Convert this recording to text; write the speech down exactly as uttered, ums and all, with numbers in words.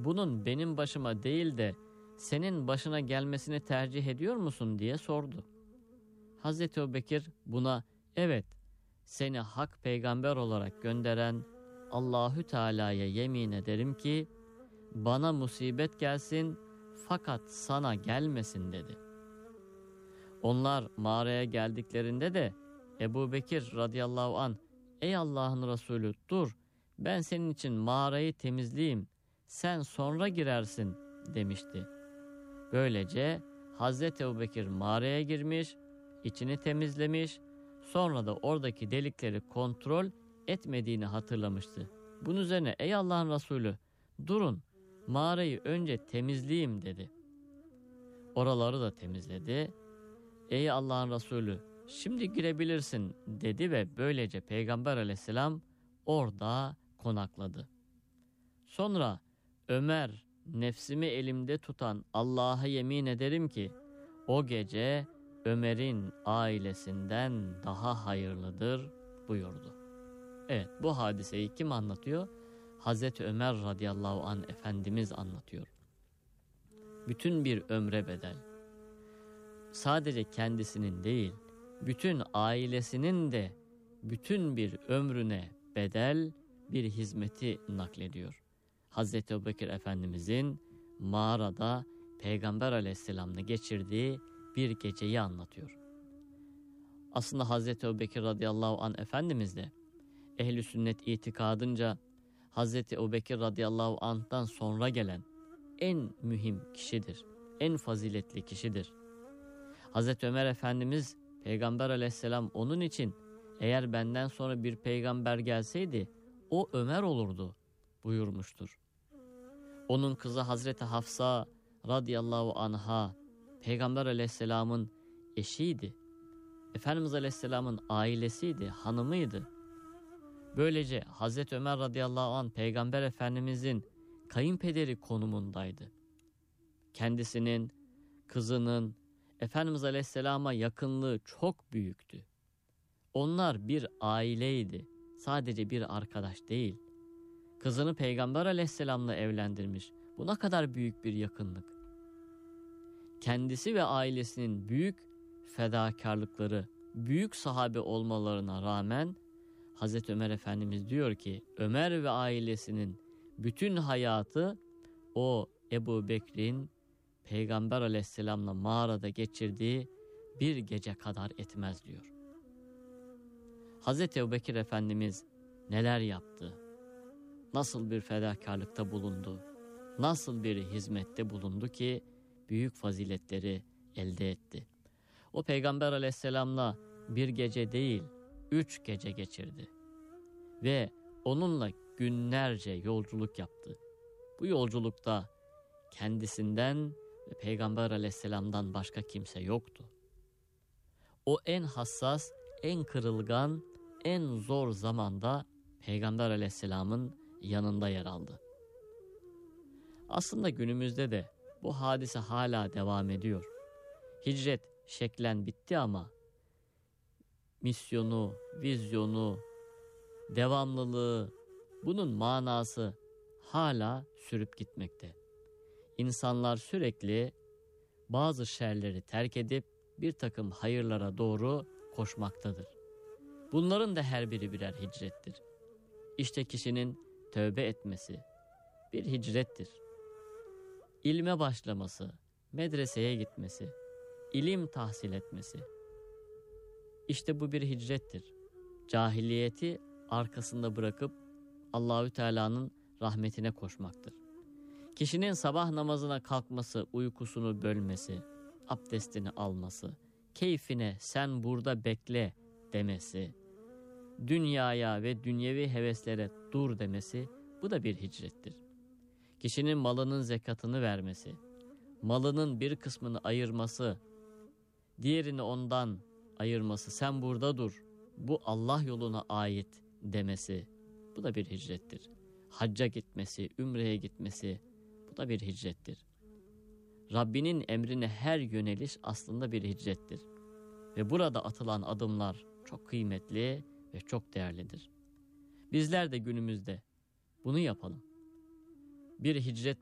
bunun benim başıma değil de senin başına gelmesini tercih ediyor musun diye sordu. Hazreti Ebubekir buna evet, seni hak peygamber olarak gönderen Allahü Teala'ya yemin ederim ki bana musibet gelsin fakat sana gelmesin dedi. Onlar mağaraya geldiklerinde de Ebubekir radıyallahu an ey Allah'ın Resulü dur, ben senin için mağarayı temizleyeyim, sen sonra girersin demişti. Böylece Hazreti Ebubekir mağaraya girmiş, içini temizlemiş, sonra da oradaki delikleri kontrol etmediğini hatırlamıştı. Bunun üzerine ey Allah'ın Resulü durun, mağarayı önce temizleyeyim dedi. Oraları da temizledi. Ey Allah'ın Resulü şimdi girebilirsin dedi ve böylece Peygamber aleyhisselam orada konakladı. Sonra Ömer, nefsimi elimde tutan Allah'a yemin ederim ki o gece Ömer'in ailesinden daha hayırlıdır buyurdu. Evet, bu hadiseyi kim anlatıyor? Hazreti Ömer radıyallahu anh Efendimiz anlatıyor. Bütün bir ömre bedel. Sadece kendisinin değil, bütün ailesinin de bütün bir ömrüne bedel bir hizmeti naklediyor. Hazreti Ebubekir Efendimizin mağarada Peygamber aleyhisselamla geçirdiği bir geceyi anlatıyor. Aslında Hazreti Ebubekir radıyallahu anh Efendimiz de ehl-i sünnet itikadınca Hazreti Ebubekir radıyallahu anh'tan sonra gelen en mühim kişidir, en faziletli kişidir. Hazreti Ömer Efendimiz Peygamber aleyhisselam onun için eğer benden sonra bir peygamber gelseydi o Ömer olurdu buyurmuştur. Onun kızı Hazreti Hafsa radıyallahu anha Peygamber aleyhisselamın eşiydi. Efendimiz aleyhisselamın ailesiydi, hanımıydı. Böylece Hazreti Ömer radıyallahu anh Peygamber Efendimizin kayınpederi konumundaydı. Kendisinin, kızının Efendimiz aleyhisselama yakınlığı çok büyüktü. Onlar bir aileydi, sadece bir arkadaş değil. Kızını Peygamber aleyhisselamla evlendirmiş. Bu ne kadar büyük bir yakınlık. Kendisi ve ailesinin büyük fedakarlıkları, büyük sahabe olmalarına rağmen Hazreti Ömer Efendimiz diyor ki Ömer ve ailesinin bütün hayatı o Ebu Bekir'in Peygamber aleyhisselamla mağarada geçirdiği bir gece kadar etmez diyor. Hazreti Ebubekir Efendimiz neler yaptı? Nasıl bir fedakarlıkta bulundu? Nasıl bir hizmette bulundu ki büyük faziletleri elde etti? O Peygamber aleyhisselamla bir gece değil, üç gece geçirdi. Ve onunla günlerce yolculuk yaptı. Bu yolculukta kendisinden ve Peygamber aleyhisselamdan başka kimse yoktu. O en hassas, en kırılgan, en zor zamanda Peygamber aleyhisselamın yanında yer aldı. Aslında günümüzde de bu hadise hala devam ediyor. Hicret şeklen bitti ama misyonu, vizyonu, devamlılığı, bunun manası hala sürüp gitmekte. İnsanlar sürekli bazı şerleri terk edip bir takım hayırlara doğru koşmaktadır. Bunların da her biri birer hicrettir. İşte kişinin tövbe etmesi bir hicrettir. İlme başlaması, medreseye gitmesi, ilim tahsil etmesi, İşte bu bir hicrettir. Cahiliyeti arkasında bırakıp Allahü Teala'nın rahmetine koşmaktır. Kişinin sabah namazına kalkması, uykusunu bölmesi, abdestini alması, keyfine sen burada bekle demesi, dünyaya ve dünyevi heveslere dur demesi, bu da bir hicrettir. Kişinin malının zekatını vermesi, malının bir kısmını ayırması, diğerini ondan ayırması, sen burada dur, bu Allah yoluna ait demesi, bu da bir hicrettir. Hacca gitmesi, ümreye gitmesi, bu da bir hicrettir. Rabbinin emrine her yöneliş aslında bir hicrettir. Ve burada atılan adımlar çok kıymetli ve çok değerlidir. Bizler de günümüzde bunu yapalım. Bir hicret